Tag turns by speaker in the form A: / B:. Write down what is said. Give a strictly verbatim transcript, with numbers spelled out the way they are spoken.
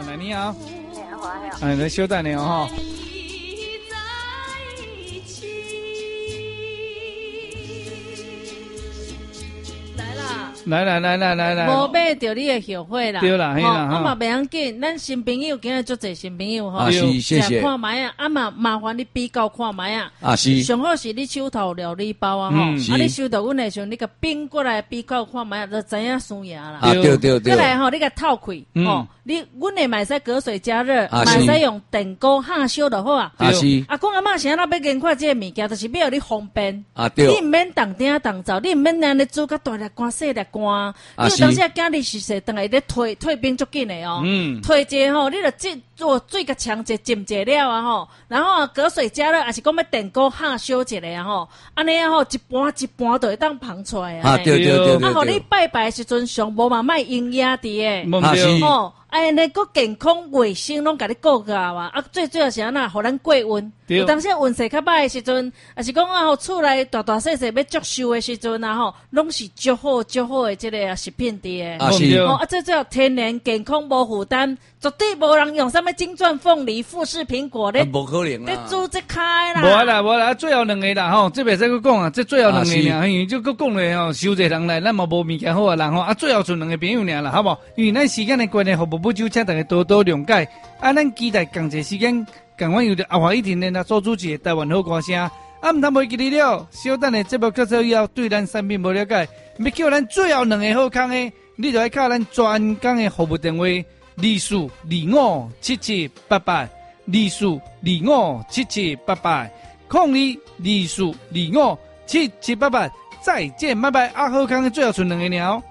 A: 来你好，
B: 哎，好啊，
A: 哎，来稍等你哦哈。来来来来来来，
C: 无买着你的后悔啦，
A: 对啦，嘿啦，
C: 啊嘛袂要紧，咱新朋友今日足侪新朋友吼，
D: 啊是，谢谢。
C: 看卖啊，啊嘛麻烦你比较看卖啊，
D: 啊是，
C: 上好是你手头料理包啊吼，啊你收到阮的时候，你个并过来比较看卖啊，就知影输赢啦。
D: 啊对对对。
C: 过来吼，你个套开吼，你阮的买使隔水加热，买使用电锅下烧就好啊。
D: 啊是。
C: 啊，讲阿嬷想要要研发这个物件，就是要你方便。
D: 啊对。
C: 你毋免动鼎动灶，你毋免安尼煮甲大粒干细粒干。
D: 啊是。
C: 有当时啊，今日是说等下咧退退冰足紧的哦。嗯。退者吼，你著即做水甲强者浸者了啊吼，然后隔水加热，还是讲要电锅下烧一下啊吼，安尼啊吼，一盘一盘就会当捧出来啊。
D: 啊对对对对。
C: 啊，互你拜拜的时阵上无嘛卖营养伫诶。
A: 啊
D: 是。
C: 哦。哎，那个健康卫生拢甲你顾个啊！啊，最主要是安那，互咱过温。有当时运势较歹的时阵，也是讲啊，吼厝内大大细细要足收的时阵啊，吼，拢是足好足好的这个食品伫诶。
D: 啊是。
C: 哦，啊，最主要天然健康无负担，绝对无人用什么金钻凤梨、富士苹果咧。
D: 无可能啦。
C: 咧煮这开啦。
A: 无啦无啦，最后两个啦吼，这袂使去讲啊，这最后两个尔，因为就佮讲咧吼，收一个人来，咱嘛无物件好啊人吼，啊最后剩两个朋友尔啦，好无？因为咱时间的关系，服务不久，请大家多多谅解。啊，咱期待共一时间，共阮有着阿华一天的所主持的台湾好歌声。啊，毋通袂记哩了，小等的节目结束以后，对咱产品无了解，要叫咱最后两个好康的，你就要靠咱专工的服务电话，二四二五七七八八，二四二五七七八八，空二二四二五七七八八，再见，拜拜。啊，好康的最后剩两个鸟。